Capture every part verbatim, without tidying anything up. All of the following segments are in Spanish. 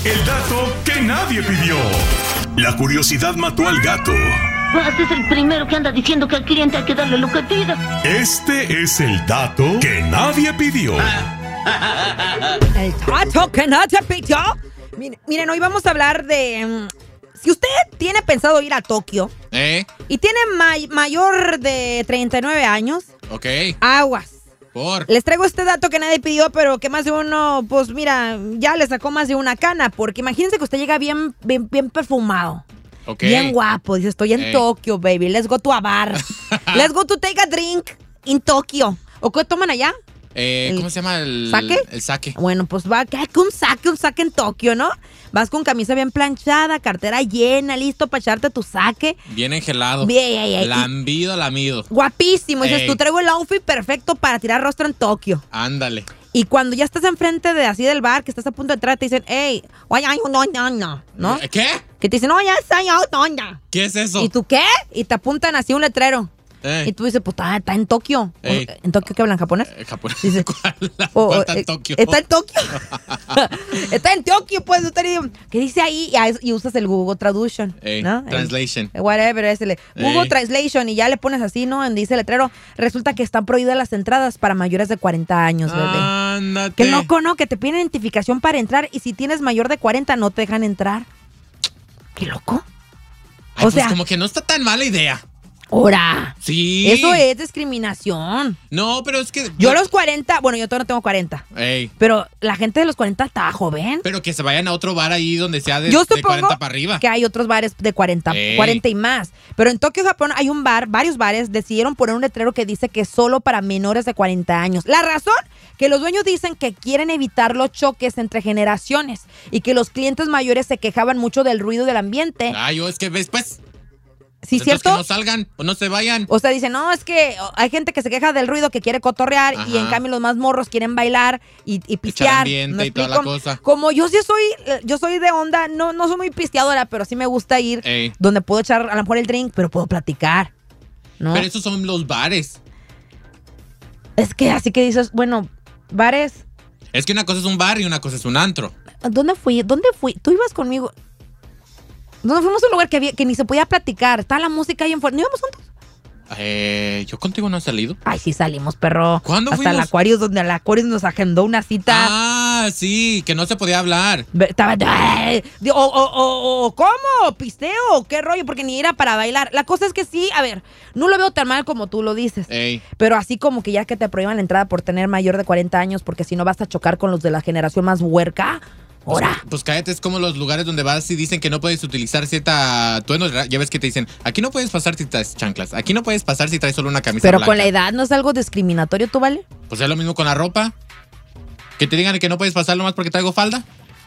el dato que nadie pidió. La curiosidad mató al gato. Este es el primero que anda diciendo que al cliente hay que darle lo que pida. Este es el dato que nadie pidió. El dato que nadie pidió. Miren, miren, hoy vamos a hablar de... Um, si usted tiene pensado ir a Tokio ¿Eh? y tiene may- mayor de treinta y nueve años, Ok. aguas. Por. Les traigo este dato que nadie pidió, pero que más de uno, pues mira, ya le sacó más de una cana. Porque imagínense que usted llega bien, bien, bien perfumado. Ok. Bien guapo. Dice, estoy en Ey. Tokio, baby. Let's go to a bar. Let's go to take a drink in Tokio. ¿O qué toman allá? Eh, el- ¿Cómo se llama el ¿Saque? El saque. Bueno, pues va, ¿qué? Un saque, un saque en Tokio, ¿no? Vas con camisa bien planchada, cartera llena, listo para echarte tu saque. Bien engelado. Bien, ey, ey, Lambido, lamido. Guapísimo. Dices, Ey. tú traigo el outfit perfecto para tirar rostro en Tokio. Ándale. Y cuando ya estás enfrente de así del bar, que estás a punto de entrar, te dicen, hey, oye, ay, no, no, no, ¿no? ¿Qué? Que te dicen, oye, soy yo, no, no. ¿Qué es eso? ¿Y tú qué? Y te apuntan así un letrero. Ey. Y tú dices, pues está, está en Tokio. Ey. ¿En Tokio qué hablan? ¿Japonés? Eh, japonés. Dice, ¿Cuál, o- cuál o, está eh, en Tokio? Está en Tokio. Está en Tokio, pues. Usted dice, ¿qué dice ahí? Y, ahí- y usas el Google Traduction. Ey, ¿no? translation. El- whatever, es el Google Ey. Translation. Y ya le pones así, ¿no? En dice el letrero. Resulta que están prohibidas las entradas para mayores de cuarenta años, bebé. Ándate. Qué loco, ¿no? Que te piden identificación para entrar y si tienes mayor de cuarenta no te dejan entrar. Qué loco. Ay, o pues sea- como que no está tan mala idea. ¡Hora! Sí. Eso es discriminación. No, pero es que... Yo a los cuarenta, bueno, yo todavía no tengo cuarenta, Ey. pero la gente de los cuarenta está joven. Pero que se vayan a otro bar ahí donde sea de, Yo de supongo cuarenta para arriba. que hay otros bares de cuarenta, Ey. cuarenta y más. Pero en Tokio, Japón, hay un bar, varios bares decidieron poner un letrero que dice que es solo para menores de cuarenta años. La razón, que los dueños dicen que quieren evitar los choques entre generaciones y que los clientes mayores se quejaban mucho del ruido del ambiente. Ay, yo es que ves, pues... ¿Sí, Entonces cierto? que no salgan o no se vayan. O sea, dicen, no, es que hay gente que se queja del ruido, que quiere cotorrear, Ajá. y en cambio los más morros quieren bailar y, y pistear. ambiente ¿me y toda la explico? cosa. Como yo sí soy, yo soy de onda, no, no soy muy pisteadora, pero sí me gusta ir Ey. donde puedo echar a lo mejor el drink, pero puedo platicar, ¿no? Pero esos son los bares. Es que así que dices, bueno, bares, Es que una cosa es un bar y una cosa es un antro. ¿dónde fui? ¿Dónde fui? Tú ibas conmigo. ¿Dónde fuimos a un lugar que, había, que ni se podía platicar? Estaba la música ahí en fuerte. ¿No íbamos juntos? Eh, ¿yo contigo no he salido? Ay, sí salimos, perro. ¿Cuándo Hasta el fuimos? Aquarius, donde el Aquarius nos agendó una cita. Ah, sí, que no se podía hablar. Ve- Estaba. ay, O, o, o, o, ¿cómo? ¿Pisteo? ¿Qué rollo? Porque ni era para bailar. La cosa es que sí, a ver, no lo veo tan mal como tú lo dices. Ey. Pero así como que ya que te prohíban la entrada por tener mayor de cuarenta años, porque si no vas a chocar con los de la generación más huerca. Pues, Ahora. pues cállate, es como los lugares donde vas y dicen que no puedes utilizar cierta atuendo. Ya ves que te dicen, aquí no puedes pasar si traes chanclas, aquí no puedes pasar si traes solo una camisa Pero blanca. con la edad no es algo discriminatorio, ¿tú vale? Pues es lo mismo con la ropa. Que te digan que no puedes pasar nomás porque traigo falda.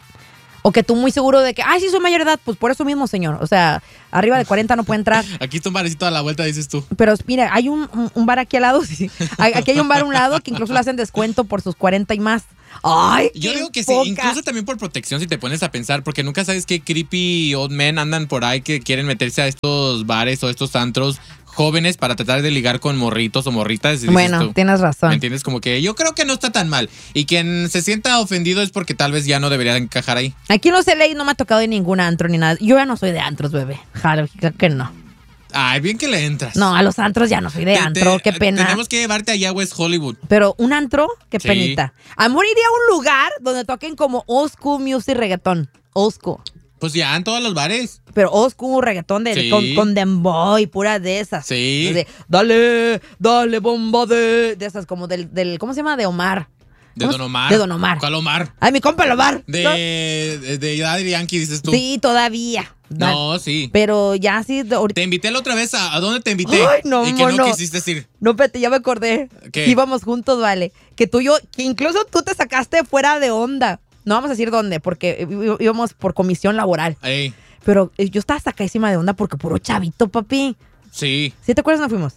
O que tú muy seguro de que, ay, sí, soy mayor de edad. Pues por eso mismo, señor. O sea, arriba de cuarenta no puede entrar. Aquí está un barecito a la vuelta, dices tú. Pero mira, hay un, un, un bar aquí al lado. Sí, aquí hay un bar a un lado que incluso le hacen descuento por sus cuarenta y más. ¡Ay! Yo qué digo que sí, poca. incluso también por protección si te pones a pensar, porque nunca sabes qué creepy old men andan por ahí que quieren meterse a estos bares o estos antros jóvenes para tratar de ligar con morritos o morritas. Y dices Bueno, tú, tienes razón. ¿me entiendes? Como que yo creo que no está tan mal. Y quien se sienta ofendido es porque tal vez ya no debería encajar ahí. Aquí en los L A no me ha tocado de ningún antro ni nada. Yo ya no soy de antros, bebé. Jalo, creo que no. Ay, bien que le entras. No, a los antros ya no soy de Te- antro, te- qué pena. Tenemos que llevarte allá a West Hollywood. Pero un antro, qué Sí. penita. Amor, iría a un lugar donde toquen como old school music reggaetón. Old school. Pues ya en todos los bares. Pero old school reggaetón de, Sí. con, con demboy, pura de esas. Sí. De, dale, dale, bomba de... De esas como del, del ¿cómo se llama? De Omar. De ¿Cómo Don se- Omar. De Don Omar. ¿Cuál Omar? Ay, mi compa el Omar. De, de, de Daddy Yankee, dices tú. Sí, todavía. No, sí. Pero ya sí, de- ahorita. Te invité la otra vez. ¿A, a dónde te invité? Ay, no, y que mono. no quisiste ir. No, espérate, ya me acordé. ¿Qué? Que íbamos juntos, vale. Que tú y yo, que incluso tú te sacaste fuera de onda. No vamos a decir dónde, porque í- íbamos por comisión laboral. Ey, Pero eh, yo estaba sacadísima de onda porque puro chavito, papi. sí. ¿Sí te acuerdas dónde fuimos?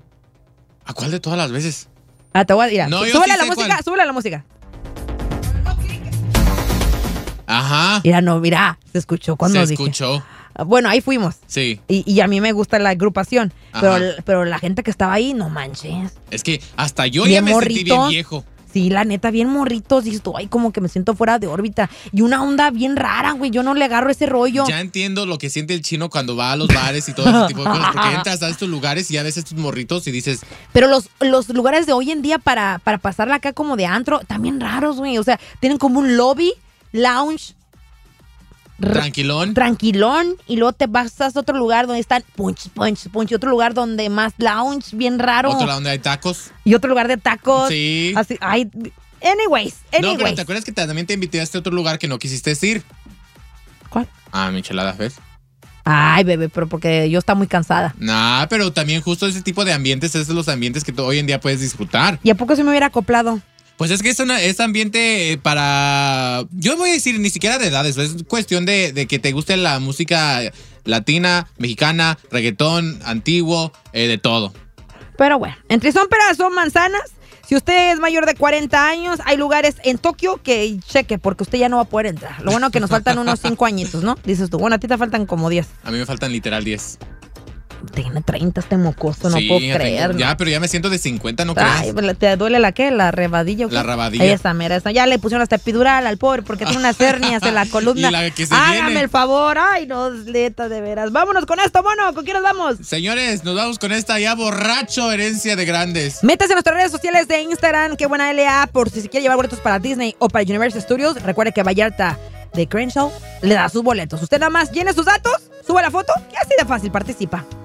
¿A cuál de todas las veces? Ah, te voy a ir. No, yo súbele sí a la sé música, cuál. súbele a la música. Ajá. Mira, no, mira, se escuchó cuando Se dije. escuchó. Ah, Bueno, ahí fuimos. Sí. Y, y a mí me gusta la agrupación. Ajá. Pero, pero la gente que estaba ahí, no manches. Es que hasta yo Bien ya me sentí bien morritos. viejo. Sí, la neta, bien morritos. Dices tú, ay, como que me siento fuera de órbita. Y una onda bien rara, güey. Yo no le agarro ese rollo. Ya entiendo lo que siente el chino cuando va a los bares y todo ese tipo de cosas. Porque entras a estos lugares y ya ves estos morritos y dices... Pero los, los lugares de hoy en día para, para pasarla acá como de antro, también raros, güey. O sea, tienen como un lobby, lounge... Tranquilón. Tranquilón. Y luego te vas a otro lugar donde están punch, punch, punch. Y otro lugar donde más lounge, bien raro. Otro lado donde hay tacos. Y otro lugar de tacos. Sí. Así, ay, anyways, anyways. No, pero ¿te acuerdas que también te invité a este otro lugar que no quisiste ir? ¿Cuál? Ah, Michelada Fest. Ay, bebé, pero porque yo estaba muy cansada. Nah, pero también justo ese tipo de ambientes es de los ambientes que tú hoy en día puedes disfrutar. ¿Y a poco se me hubiera acoplado? Pues es que es, una, es ambiente para... Yo voy a decir, ni siquiera de edades. Es cuestión de, de que te guste la música latina, mexicana, reggaetón, antiguo, eh, de todo. Pero bueno, entre son peras son manzanas. Si usted es mayor de cuarenta años, hay lugares en Tokio que cheque, porque usted ya no va a poder entrar. Lo bueno que nos faltan unos cinco añitos, ¿no? Dices tú, bueno, a ti te faltan como diez. A mí me faltan literal diez. Tiene treinta este mocoso, no Sí, puedo ya creer. tengo- ya, pero ya me siento de cincuenta, ¿no Ay, creas? ¿te duele la qué? ¿La rebadilla o qué? La rabadilla. Esa, mera, esa. Ya le pusieron hasta epidural al pobre porque tiene unas hernias en la columna. Y la que se Hágame viene. el favor. Ay, no, neta, de veras. Vámonos con esto, mono. ¿Con quién nos vamos? Señores, nos vamos con esta ya borracho herencia de grandes. Métase en nuestras redes sociales de Instagram, qué buena L A, por si se quiere llevar boletos para Disney o para Universal Studios. Recuerde que Vallarta de Crenshaw le da sus boletos. Usted nada más llene sus datos, suba la foto y así de fácil participa.